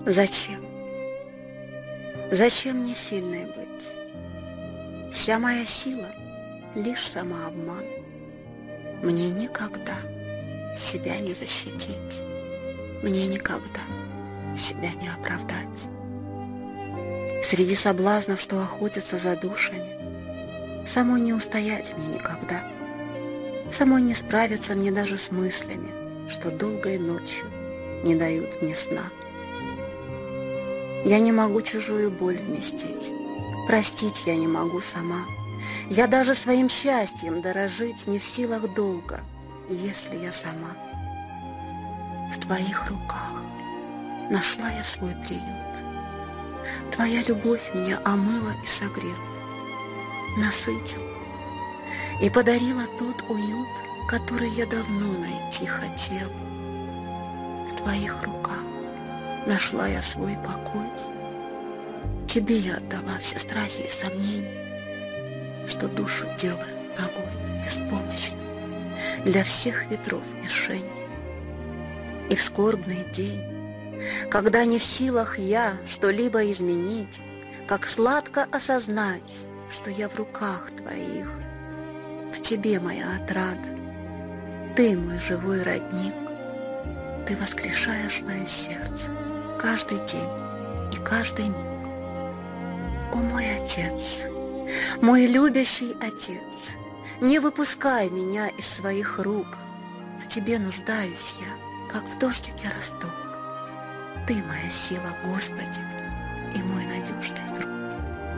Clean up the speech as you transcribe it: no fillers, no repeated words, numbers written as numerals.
Зачем? Зачем мне сильной быть? Вся моя сила — лишь самообман. Мне никогда себя не защитить, мне никогда себя не оправдать. Среди соблазнов, что охотятся за душами, самой не устоять мне никогда, самой не справиться мне даже с мыслями, что долгой ночью не дают мне сна. Я не могу чужую боль вместить, простить я не могу сама. Я даже своим счастьем дорожить не в силах долго, если я сама. В твоих руках нашла я свой приют. Твоя любовь меня омыла и согрела, насытила и подарила тот уют, который я давно найти хотела. В твоих руках нашла я свой покой. Тебе я отдала все страхи и сомнения, что душу делаю ногой беспомощной для всех ветров мишень. И в скорбный день, когда не в силах я что-либо изменить, как сладко осознать, что я в руках твоих, в тебе моя отрада, ты мой живой родник, ты воскрешаешь мое сердце каждый день и каждый миг. О мой Отец, мой любящий Отец, не выпускай меня из своих рук, в тебе нуждаюсь я, как в дождике росток. Ты моя сила, Господи, и мой надежный друг.